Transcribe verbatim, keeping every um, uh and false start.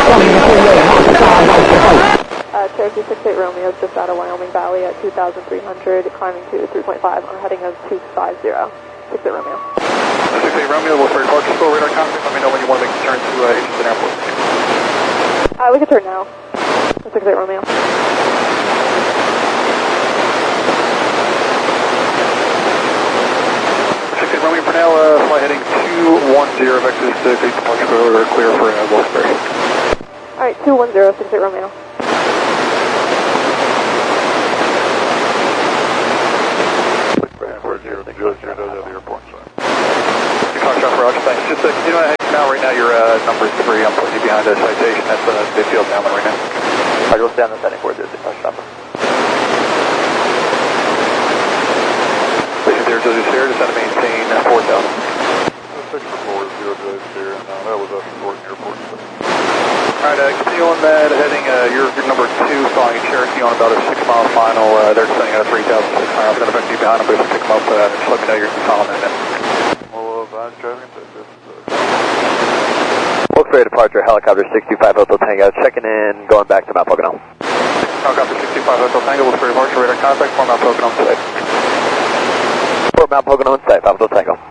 Uh, Cherokee six eight Romeo is just out of Wyoming Valley at two thousand three hundred, climbing to three point five on a heading of two five zero. six eight Romeo. six eight Romeo, Wolfberry Departure School, radar contact. Let me know when you want to make the turn to uh, Houston Airport. Uh, we can turn now. six eight Romeo. six eight Romeo, Purnell, uh, flight heading two one zero, vectors to Great Departure School, we're clear for uh, Wolfberry. Alright, two one zero, six eight Romeo. Roger, thanks. Just uh, you know, now right now you're uh, number three. I'm putting you behind a citation. That's uh, the field down right now. Roger, we'll stay on the setting for the touch number. Station zero zero zero, just how to maintain four thousand. Six four zero zero zero, and uh, that was us reporting airport. Alright, uh, continue on that heading. Uh, you're, you're number two, flying Cherokee on about a six mile final. Uh, they're sending out a three thousand six hundred. I'm going to put you behind them, but if you pick them up, uh, just let me know you're following that. Wolfberry Departure, helicopter six two five Hotel Tango, checking in, going back to Mount Pocono. Helicopter six two five Hotel Tango, Wolfberry Departure, radar contact, for Mount Pocono today. Fort Mount Pocono in sight, five Hotel Tango.